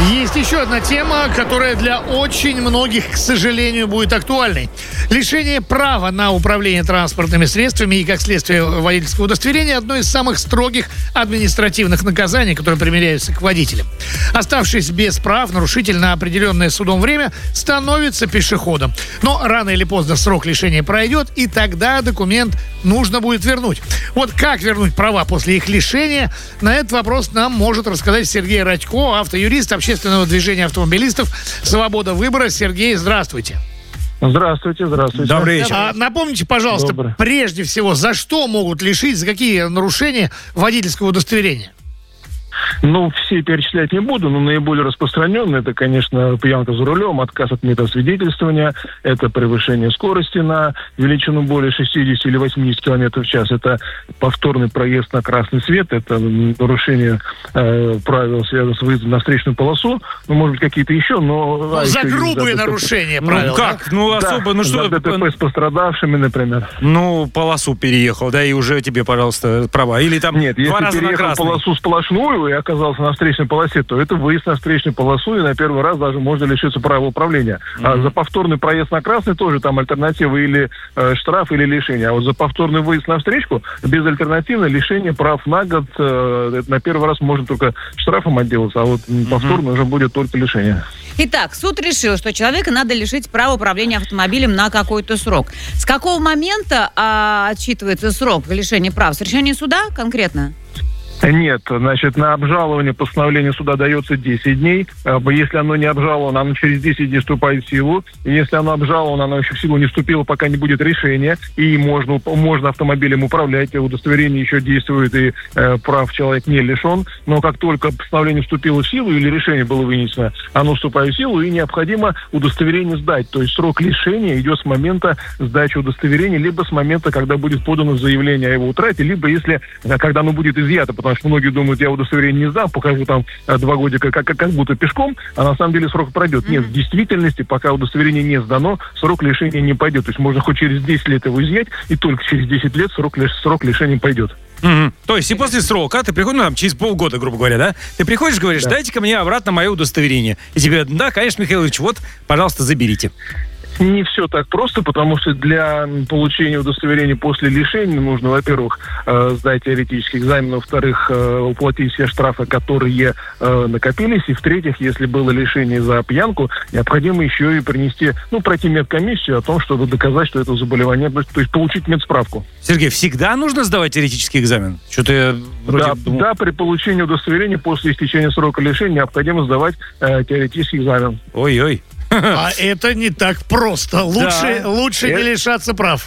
Есть еще одна тема, которая для очень многих, к сожалению, будет актуальной. Лишение права на управление транспортными средствами и, как следствие, водительского удостоверения – одно из самых строгих административных наказаний, которые применяются к водителям. Оставшись без прав, нарушитель на определенное судом время становится пешеходом. Но рано или поздно срок лишения пройдет, и тогда документ нужно будет вернуть. Вот как вернуть права после их лишения, на этот вопрос нам может рассказать Сергей Радько, автоюрист общественного движения автомобилистов «Свобода выбора». Сергей, здравствуйте. Здравствуйте. Добрый вечер. Напомните, пожалуйста, прежде всего, за что могут лишить, за какие нарушения водительского удостоверения? Все перечислять не буду, но наиболее распространенные это, конечно, пьянка за рулем, отказ от медосвидетельствования, это превышение скорости на величину более 60 или 80 км в час, это повторный проезд на красный свет, это нарушение правил, связанных с выездом на встречную полосу, может быть, какие-то еще, но... За грубые нарушения правил. Как? Особо, за ДТП с пострадавшими, например. Полосу переехал, да, и уже тебе, пожалуйста, права. Или там Нет, два раза на красный. Если переехал полосу сплошную и оказался на встречной полосе, то это выезд на встречную полосу, и на первый раз даже можно лишиться права управления. А за повторный проезд на красный тоже там альтернатива или штраф, или лишение. А вот за повторный выезд на встречку безальтернативно лишение прав на год. На первый раз можно только штрафом отделаться, а вот повторно уже будет только лишение. Итак, суд решил, что человека надо лишить права управления автомобилем на какой-то срок. С какого момента отсчитывается срок лишения прав? С решения суда конкретно? Нет, на обжалование постановления суда дается 10 дней. Если оно не обжаловано, оно через 10 дней вступает в силу. Если оно обжаловано, оно еще в силу не вступило, пока не будет решения. И можно автомобилем управлять, удостоверение еще действует, и прав человек не лишен. Но как только постановление вступило в силу или решение было вынесено, оно вступает в силу, и необходимо удостоверение сдать. То есть срок лишения идет с момента сдачи удостоверения, либо с момента, когда будет подано заявление о его утрате, либо когда оно будет изъято, потому что многие думают, я удостоверение не сдам, покажу там 2 годика как будто пешком, а на самом деле срок пройдет. Нет, в действительности, пока удостоверение не сдано, срок лишения не пойдет. То есть можно хоть через 10 лет его изъять, и только через 10 лет срок лишения пойдет. То есть и после срока ты приходишь, через полгода, грубо говоря, да? Ты приходишь, говоришь, дайте-ка мне обратно мое удостоверение. И тебе, да, конечно, Михайлович, вот, пожалуйста, заберите. Не все так просто, потому что для получения удостоверения после лишения нужно, во-первых, сдать теоретический экзамен, во-вторых, уплатить все штрафы, которые накопились, и в-третьих, если было лишение за пьянку, необходимо еще и пройти медкомиссию о том, чтобы доказать, что это заболевание, то есть получить медсправку. Сергей, всегда нужно сдавать теоретический экзамен? Что-то я вроде думал... Да, при получении удостоверения после истечения срока лишения необходимо сдавать теоретический экзамен. Ой-ой. А это не так просто. Лучше не лишаться прав.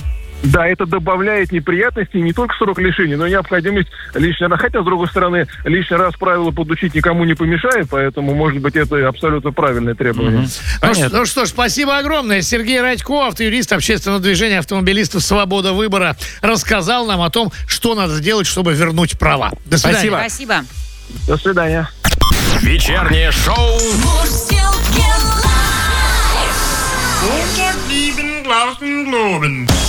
Да, это добавляет неприятностей не только срок лишения, но и необходимость лишний раз. Хотя, с другой стороны, лишний раз правила подучить никому не помешает, поэтому, может быть, это абсолютно правильное требование. Ну что ж, спасибо огромное. Сергей Радько, автоюрист общественного движения автомобилистов «Свобода выбора», рассказал нам о том, что надо сделать, чтобы вернуть права. До свидания. Спасибо. До свидания. Вечернее шоу Unter lieben Glauben.